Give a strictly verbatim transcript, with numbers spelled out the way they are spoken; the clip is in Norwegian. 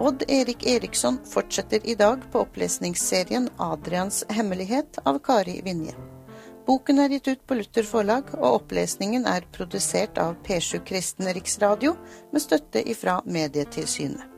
Odd Erik Eriksson fortsetter i dag på opplesningsserien Adrians hemmelighet av Kari Vinje. Boken er gitt ut på Luther forlag, og opplesningen er produsert av P sju Kristen Riksradio med støtte ifra Medietilsynet.